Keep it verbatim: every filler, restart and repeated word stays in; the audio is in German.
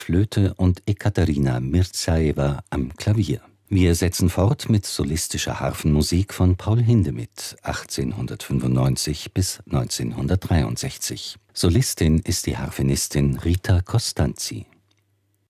Flöte und Ekaterina Mirzaewa am Klavier. Wir setzen fort mit solistischer Harfenmusik von Paul Hindemith achtzehnhundertfünfundneunzig bis neunzehnhundertdreiundsechzig. Solistin ist die Harfenistin Rita Costanzi.